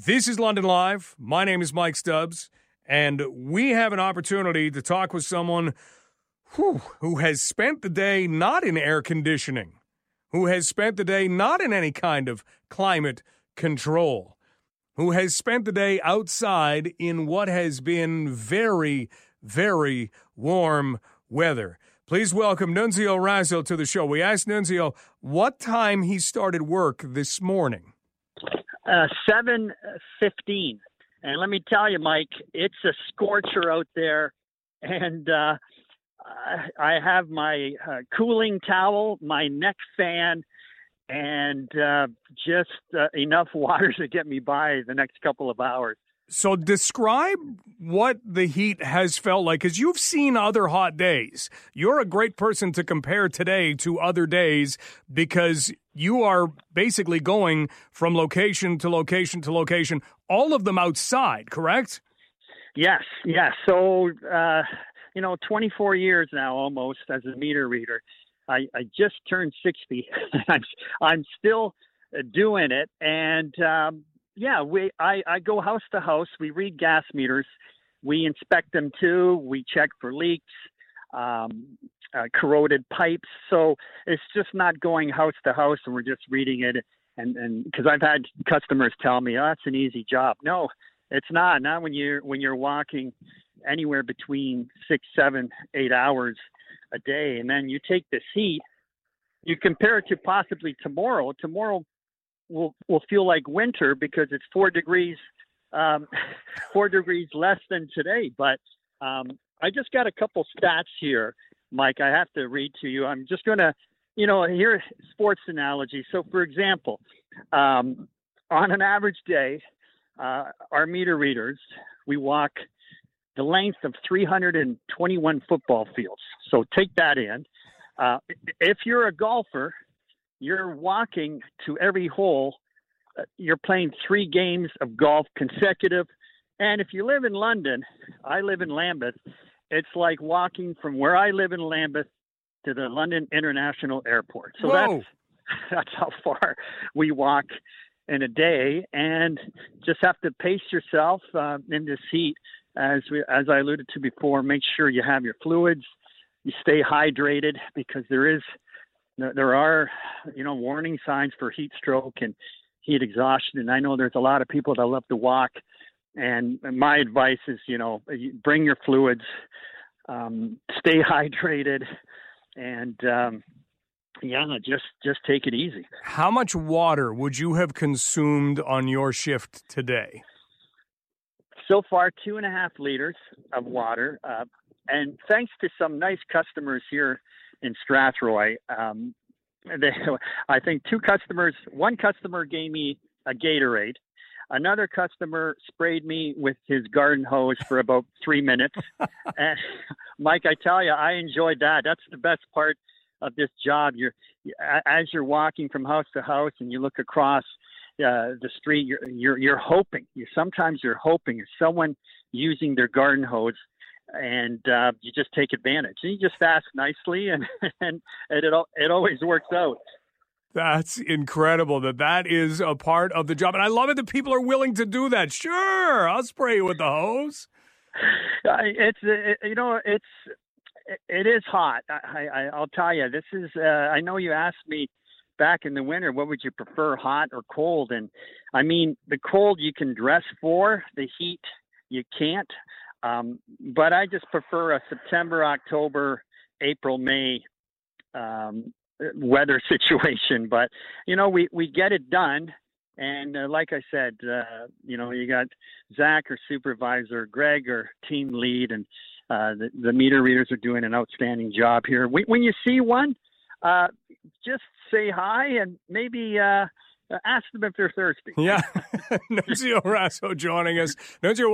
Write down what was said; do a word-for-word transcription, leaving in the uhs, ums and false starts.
This is London Live. My name is Mike Stubbs, and we have an opportunity to talk with someone whew, who has spent the day not in air conditioning, who has spent the day not in any kind of climate control, who has spent the day outside in what has been very, very warm weather. Please welcome Nunzio Razzio to the show. We asked Nunzio what time he started work this morning. Uh, seven fifteen. And let me tell you, Mike, it's a scorcher out there. And uh, I have my uh, cooling towel, my neck fan, and uh, just uh, enough water to get me by the next couple of hours. So describe what the heat has felt like, because you've seen other hot days. You're a great person to compare today to other days because you are basically going from location to location to location, all of them outside, correct? Yes, yes. So, uh, you know, twenty-four years now almost as a meter reader. I, I just turned sixty. I'm, I'm still doing it. And, um, Yeah, we. I, I go house to house. We read gas meters. We inspect them too. We check for leaks, um, uh, corroded pipes. So it's just not going house to house and we're just reading it. And and because I've had customers tell me, "Oh, it's an easy job." No, it's not. Not when you're when you're walking anywhere between six, seven, eight hours a day, and then you take this heat. You compare it to possibly tomorrow. Tomorrow. Will will feel like winter because it's four degrees, um, four degrees less than today. But um, I just got a couple stats here, Mike. I have to read to you. I'm just going to, you know, here sports analogy. So, for example, um, on an average day, uh, our meter readers we walk the length of three hundred twenty-one football fields. So take that in. Uh, if you're a golfer, you're walking to every hole. Uh, you're playing three games of golf consecutive. And if you live in London, I live in Lambeth, it's like walking from where I live in Lambeth to the London International Airport. So Whoa. that's that's how far we walk in a day. And just have to pace yourself uh, in this heat. As we, as I alluded to before, make sure you have your fluids, you stay hydrated because there is There are, you know, warning signs for heat stroke and heat exhaustion. And I know there's a lot of people that love to walk. And my advice is, you know, bring your fluids, um, stay hydrated, and, um, yeah, just just take it easy. How much water would you have consumed on your shift today? So far, two and a half liters of water. Uh, and thanks to some nice customers here in Strathroy, um, they, I think two customers, one customer gave me a Gatorade. Another customer sprayed me with his garden hose for about three minutes. And Mike, I tell you, I enjoyed that. That's the best part of this job. You're, as you're walking from house to house and you look across uh, the street, you're, you're, you're hoping, you sometimes you're hoping is someone using their garden hose. And uh, you just take advantage. And you just ask nicely, and and, and it it always works out. That's incredible that that is a part of the job. And I love it that people are willing to do that. Sure, I'll spray you with the hose. It's, it, you know, it's, it is hot. I, I, I'll tell you, this is, uh, I know you asked me back in the winter, what would you prefer, hot or cold? And I mean, the cold you can dress for, the heat you can't. Um, but I just prefer a September, October, April, May um, weather situation. But, you know, we, we get it done. And uh, like I said, uh, you know, you got Zach or supervisor, Greg or team lead, and uh, the, the meter readers are doing an outstanding job here. We, when you see one, uh, just say hi and maybe uh, ask them if they're thirsty. Yeah. Nunzio Razzio joining us. Nunzio